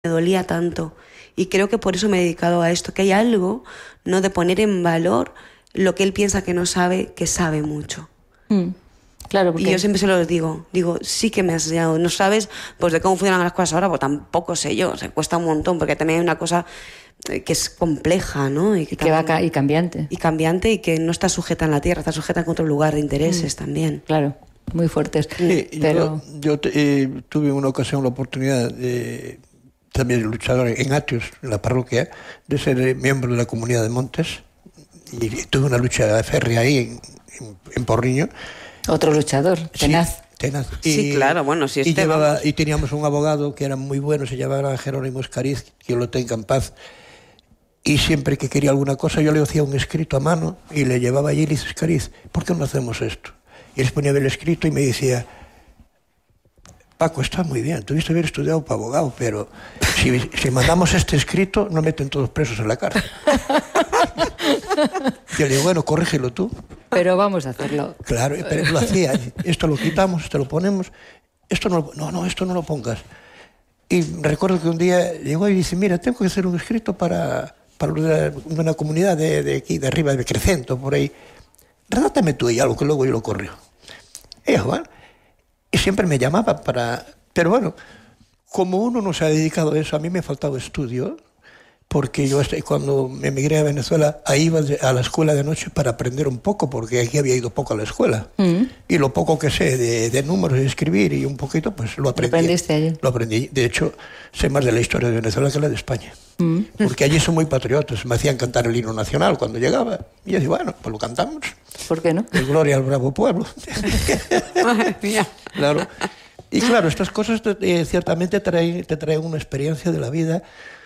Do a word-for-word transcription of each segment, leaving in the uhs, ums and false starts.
me dolía tanto. Y creo que por eso me he dedicado a esto, que hay algo, ¿no?, de poner en valor lo que él piensa que no sabe, que sabe mucho. Mm. Claro, porque... Y yo siempre se lo digo, digo, sí que me has enseñado, no sabes pues de cómo funcionan las cosas ahora, pues tampoco sé yo, se cuesta un montón, porque también hay una cosa que es compleja, ¿no? Y que, que va también, y cambiante. Y cambiante y que no está sujeta en la tierra, está sujeta en otro lugar de intereses mm. también. Claro, muy fuertes. Sí, pero... Yo, yo te, eh, tuve en una ocasión la oportunidad de, también luchador en Atios, en la parroquia, de ser miembro de la Comunidad de Montes, y tuve una lucha férrea ahí en, en, en Porriño. Otro luchador, tenaz. Sí, tenaz. Y, sí, claro, bueno, si este y, llevaba, y teníamos un abogado que era muy bueno, se llamaba Jerónimo Escariz, que lo tenga en paz. Y siempre que quería alguna cosa yo le hacía un escrito a mano y le llevaba allí y le dice, Escariz, ¿por qué no hacemos esto? Y él se ponía a ver el escrito y me decía, Paco, está muy bien, tuviste haber estudiado para abogado, pero si, si mandamos este escrito no meten todos presos en la cárcel. Y yo le digo, bueno, corrígelo tú. Pero vamos a hacerlo. Claro, pero lo hacía. Esto lo quitamos, esto lo ponemos. Esto no, no, no, esto no lo pongas. Y recuerdo que un día llegó y dice, mira, tengo que hacer un escrito para, para una comunidad de, de aquí, de arriba, de Crecento, por ahí. Redátame tú y algo, que luego yo lo corrió. Y yo, bueno, y siempre me llamaba para... Pero bueno, como uno no se ha dedicado a eso, a mí me ha faltado estudio, porque yo cuando me emigré a Venezuela, ahí iba a la escuela de noche para aprender un poco, porque aquí había ido poco a la escuela. Mm. Y lo poco que sé de, de números, de escribir y un poquito, pues lo aprendí. ¿Lo aprendiste allí? Lo aprendí. De hecho, sé más de la historia de Venezuela que la de España. Mm. Porque allí son muy patriotas. Me hacían cantar el himno nacional cuando llegaba. Y yo decía, bueno, pues lo cantamos. ¿Por qué no? El gloria al bravo pueblo. Madre mía. Claro. Y claro, estas cosas eh, ciertamente te traen, te traen una experiencia de la vida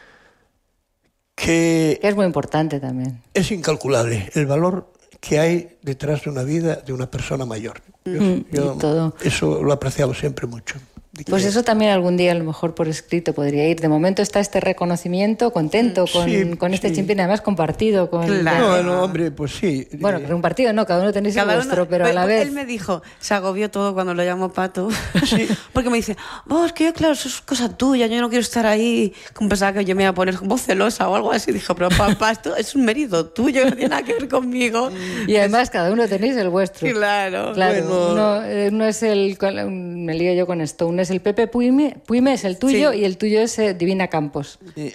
que... que es muy importante también. Es incalculable el valor que hay detrás de una vida de una persona mayor. Yo, mm, yo todo. Eso lo he apreciado siempre mucho. Pues eso también algún día a lo mejor por escrito podría ir. De momento está este reconocimiento, contento con, sí, con este sí. chimpín, además compartido con... Claro. No, no, hombre, pues sí. Bueno, pero un partido no, cada uno tenéis cada el vuestro, uno, pero a la vez... Él me dijo, se agobió todo cuando lo llamó Pato, sí. porque me dice, vos, que yo, claro, eso es cosa tuya, yo no quiero estar ahí, como pensaba que yo me iba a poner voz celosa o algo así. Dijo, pero papá, esto es un mérito tuyo, no tiene nada que ver conmigo. Y además cada uno tenéis el vuestro. Claro. Claro, bueno. uno, uno es el... Me lío yo con esto, uno es el Pepe Puime, Puime es el tuyo, sí. Y el tuyo es eh, Divina Campos. Sí.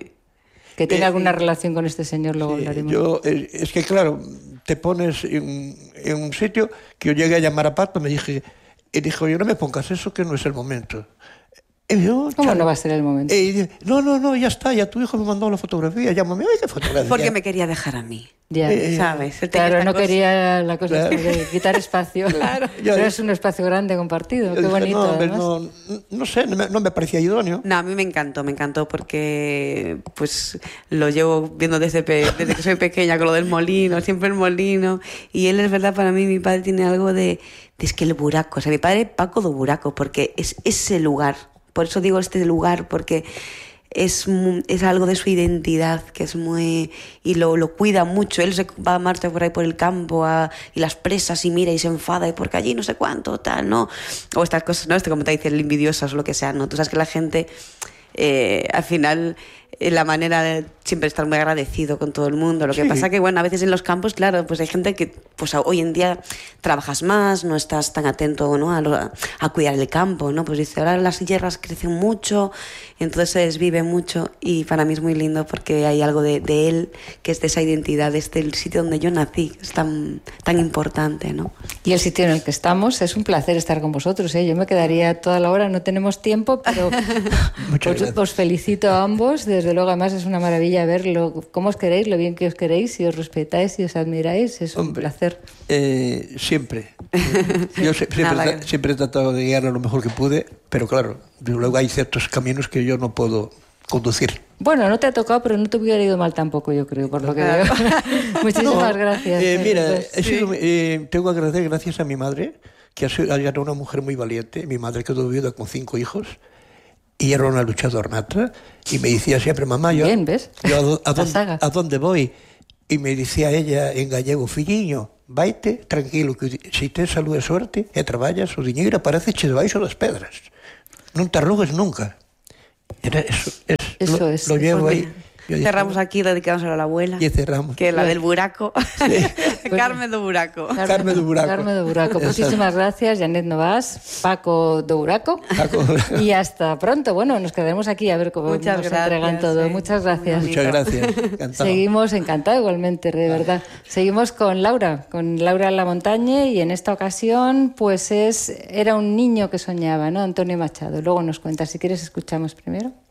Que tiene eh, alguna relación con este señor, luego sí, hablaremos. Yo, eh, es que claro, te pones en, en un sitio que yo llegué a llamar a Pato, me dije, y dijo, yo no me pongas eso, que no es el momento. Y yo, ¿Cómo no va a ser el momento? Y dije, no, no, no, ya está, ya tu hijo me mandó la fotografía, llámame, oye, ¿qué fotografía? Porque me quería dejar a mí. Ya. Eh, ¿Sabes? Él claro, no cosa... quería la cosa claro. de quitar espacio. Claro. Pero es un espacio grande compartido, qué dije, bonito. No, no, no sé, no me, no me parecía idóneo. No, a mí me encantó, me encantó porque pues lo llevo viendo desde, pe desde que soy pequeña con lo del molino, siempre el molino. Y él es verdad, para mí mi padre tiene algo de, de es que el buraco, o sea, mi padre Paco do Buraco, porque es ese lugar. Por eso digo este lugar, porque es, es algo de su identidad, que es muy... y lo, lo cuida mucho. Él se va a marcha por ahí por el campo a, y las presas y mira y se enfada y porque allí no sé cuánto, tal, ¿no? O estas cosas, ¿no? Este, como te dicen, envidiosas o lo que sea, ¿no? Tú sabes que la gente, eh, al final, eh, la manera de siempre estar muy agradecido con todo el mundo. Lo que sí. pasa que, bueno, a veces en los campos, claro, pues hay gente que pues hoy en día trabajas más, no estás tan atento, ¿no? a, lo, a cuidar el campo, ¿no? Pues dice, ahora las hierbas crecen mucho, entonces se desvive mucho y para mí es muy lindo porque hay algo de, de él que es de esa identidad, de este el sitio donde yo nací, es tan, tan importante, ¿no? Y el sitio en el que estamos, es un placer estar con vosotros, ¿eh? Yo me quedaría toda la hora, no tenemos tiempo, pero os, os felicito a ambos, desde luego además es una maravilla verlo, cómo os queréis, lo bien que os queréis, si os respetáis, si os admiráis, es un Hombre, placer. Eh, siempre. Yo siempre, siempre, siempre he tratado de guiarlo lo mejor que pude, pero claro, luego hay ciertos caminos que yo no puedo conducir. Bueno, no te ha tocado, pero no te hubiera ido mal tampoco, yo creo, por lo que veo. Muchísimas no, gracias. Eh, mira, he sido, eh, tengo que agradecer gracias a mi madre, que ha sido una mujer muy valiente. Mi madre quedó viuda con cinco hijos. Y era una luchadora nata y me decía siempre, mamá, yo, Bien, ¿ves? yo a, a, dónde, ¿a dónde voy? Y me decía ella en gallego, filliño, vaite tranquilo, que si tes salud e sorte e traballas, o diñeiro aparece che debaixo das pedras. Non te arrugues nunca. Eso, es, Eso lo, es. lo llevo Pues ahí. mira, Yo dije, cerramos aquí dedicándoselo a la abuela. Y cerramos. Que es la del buraco. Sí. Carmen do Buraco. Carmen do Buraco. Carmen do Buraco. Muchísimas gracias, Janet Novas, Paco do Buraco. Paco do Buraco. Y hasta pronto. Bueno, nos quedaremos aquí a ver cómo Muchas nos gracias, entregan todo. eh. Muchas gracias. Muy Muchas gracias. Encantado. Seguimos, encantado igualmente, de verdad. Seguimos con Laura, con Laura La Montañe, y en esta ocasión, pues es era un niño que soñaba, ¿no? Antonio Machado. Luego nos cuenta, si quieres, escuchamos primero.